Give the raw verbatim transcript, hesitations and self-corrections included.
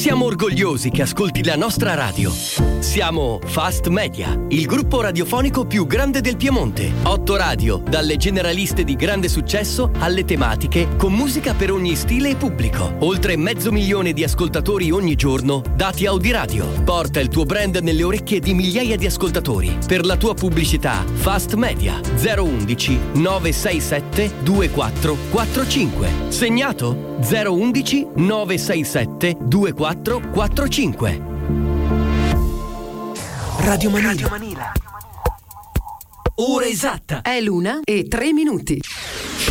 Siamo orgogliosi che ascolti la nostra radio. Siamo Fast Media, il gruppo radiofonico più grande del Piemonte. Otto radio, dalle generaliste di grande successo alle tematiche, con musica per ogni stile e pubblico. Oltre mezzo milione di ascoltatori ogni giorno, dati Audiradio. Porta il tuo brand nelle orecchie di migliaia di ascoltatori. Per la tua pubblicità, Fast Media zero undici nove sei sette due quattro quattro cinque. Segnato? zero undici nove sei sette due quattro quattro cinque. Radio Manila. Ora esatta. È l'una e tre minuti.